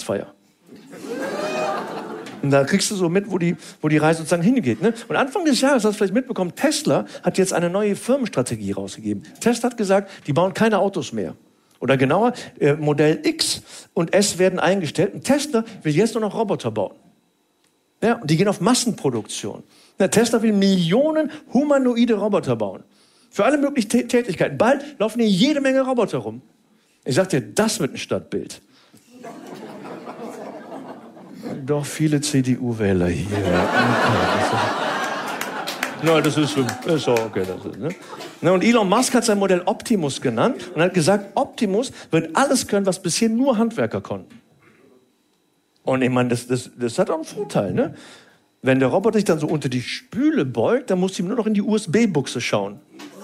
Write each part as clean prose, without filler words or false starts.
Weihnachtsfeier. Und da kriegst du so mit, wo die Reise sozusagen hingeht. Ne? Und Anfang des Jahres, hast du vielleicht mitbekommen, Tesla hat jetzt eine neue Firmenstrategie rausgegeben. Tesla hat gesagt, die bauen keine Autos mehr. Oder genauer, Modell X und S werden eingestellt. Und Tesla will jetzt nur noch Roboter bauen. Ja, und die gehen auf Massenproduktion. Ja, Tesla will Millionen humanoide Roboter bauen. Für alle möglichen Tätigkeiten. Bald laufen hier jede Menge Roboter rum. Ich sag dir, das wird ein Stadtbild. Doch viele CDU-Wähler hier. Okay, das ist so okay. Und Elon Musk hat sein Modell Optimus genannt und hat gesagt, Optimus wird alles können, was bisher nur Handwerker konnten. Und ich meine, das hat auch einen Vorteil, ne? Wenn der Roboter sich dann so unter die Spüle beugt, dann muss ihm nur noch in die USB-Buchse schauen.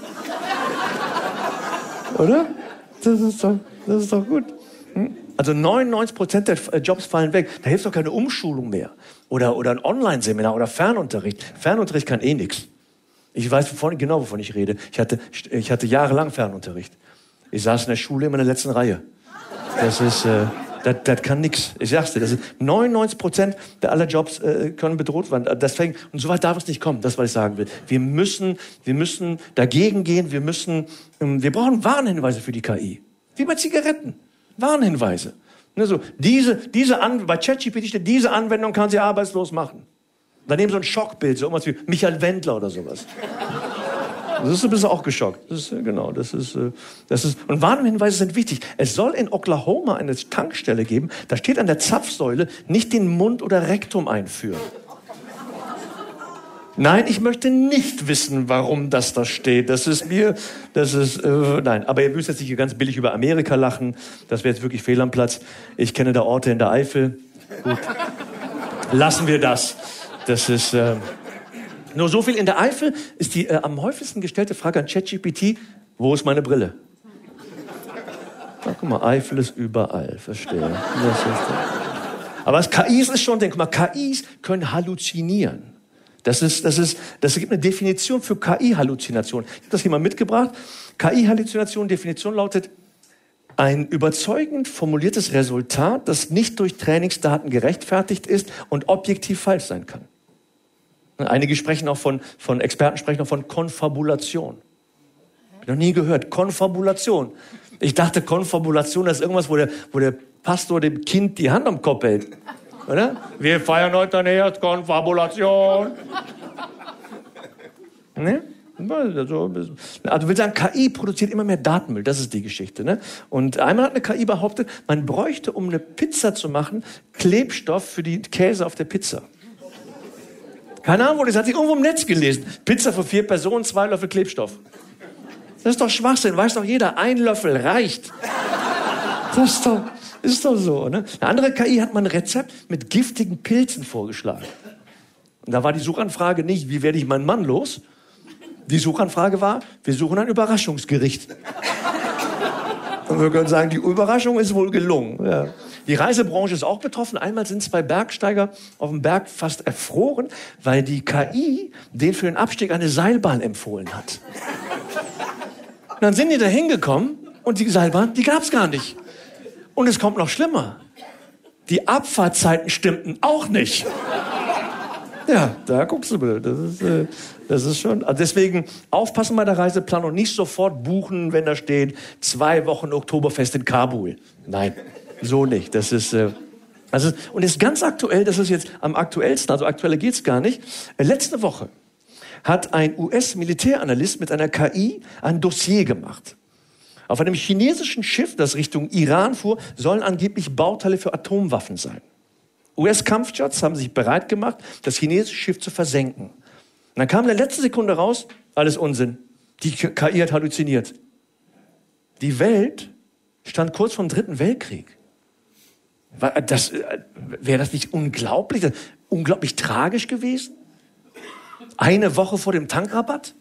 Oder? Das ist doch gut. Also 99% der Jobs fallen weg. Da hilft doch keine Umschulung mehr. Oder ein Online-Seminar oder Fernunterricht. Fernunterricht kann eh nichts. Ich weiß genau, wovon ich rede. Ich hatte jahrelang Fernunterricht. Ich saß in der Schule immer in der letzten Reihe. Das kann nix. Ich sag's dir, 99% aller Jobs können bedroht werden. Deswegen, und so weit darf es nicht kommen, das, was ich sagen will. Wir müssen dagegen gehen. Wir brauchen Warnhinweise für die KI. Wie bei Zigaretten. Warnhinweise. Also, bei ChatGPT steht, diese Anwendung kann Sie arbeitslos machen. Daneben so ein Schockbild, so irgendwas wie Michael Wendler oder sowas. Du bist auch geschockt. Und Warnhinweise sind wichtig. Es soll in Oklahoma eine Tankstelle geben, da steht an der Zapfsäule, nicht den Mund oder Rektum einführen. Nein, ich möchte nicht wissen, warum das da steht. Nein. Aber ihr müsst jetzt nicht hier ganz billig über Amerika lachen. Das wäre jetzt wirklich fehl am Platz. Ich kenne da Orte in der Eifel. Gut. Lassen wir das. Nur so viel. In der Eifel ist die am häufigsten gestellte Frage an ChatGPT, wo ist meine Brille? Na, guck mal, Eifel ist überall, verstehe. Aber das KIs ist schon, guck mal, KIs können halluzinieren. Das gibt eine Definition für KI-Halluzination. Ich habe das hier mal mitgebracht. KI-Halluzination, Definition lautet, ein überzeugend formuliertes Resultat, das nicht durch Trainingsdaten gerechtfertigt ist und objektiv falsch sein kann. Einige sprechen auch Experten sprechen auch von Konfabulation. Hab ich noch nie gehört. Konfabulation. Ich dachte, Konfabulation ist irgendwas, wo der Pastor dem Kind die Hand am Kopf hält. Oder? Wir feiern heute eine Konfabulation. Ne? Also du willst sagen, KI produziert immer mehr Datenmüll. Das ist die Geschichte. Ne? Und einmal hat eine KI behauptet, man bräuchte, um eine Pizza zu machen, Klebstoff für die Käse auf der Pizza. Keine Ahnung, das hat sich irgendwo im Netz gelesen. Pizza für 4 Personen, 2 Löffel Klebstoff. Das ist doch Schwachsinn, weiß doch jeder. 1 Löffel reicht. Das ist doch so. Ne? Eine andere KI hat mal ein Rezept mit giftigen Pilzen vorgeschlagen. Und da war die Suchanfrage nicht, wie werde ich meinen Mann los? Die Suchanfrage war, wir suchen ein Überraschungsgericht. Und wir können sagen, die Überraschung ist wohl gelungen. Ja. Die Reisebranche ist auch betroffen. Einmal sind 2 Bergsteiger auf dem Berg fast erfroren, weil die KI denen für den Abstieg eine Seilbahn empfohlen hat. Und dann sind die da hingekommen und die Seilbahn, die gab's gar nicht. Und es kommt noch schlimmer. Die Abfahrtzeiten stimmten auch nicht. Ja, da guckst du bitte. Das ist schon. Also deswegen aufpassen bei der Reiseplanung, nicht sofort buchen, wenn da steht 2 Wochen Oktoberfest in Kabul. Nein, so nicht. Und das ist ganz aktuell. Das ist jetzt am aktuellsten. Also aktueller geht's gar nicht. Letzte Woche hat ein US-Militäranalyst mit einer KI ein Dossier gemacht. Auf einem chinesischen Schiff, das Richtung Iran fuhr, sollen angeblich Bauteile für Atomwaffen sein. US-Kampfjets haben sich bereit gemacht, das chinesische Schiff zu versenken. Und dann kam in der letzten Sekunde raus, alles Unsinn. Die KI hat halluziniert. Die Welt stand kurz vor dem 3. Weltkrieg. Wäre das nicht unglaublich? Unglaublich tragisch gewesen? 1 Woche vor dem Tankrabatt?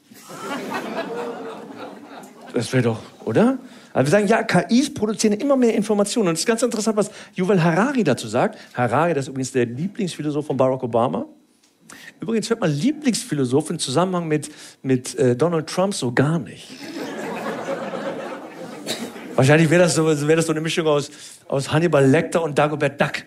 Das wäre doch, oder? Also wir sagen, ja, KIs produzieren immer mehr Informationen. Und es ist ganz interessant, was Yuval Harari dazu sagt. Harari, das ist übrigens der Lieblingsphilosoph von Barack Obama. Übrigens hört man Lieblingsphilosoph im Zusammenhang mit Donald Trump so gar nicht. Wahrscheinlich wäre das so eine Mischung aus Hannibal Lecter und Dagobert Duck.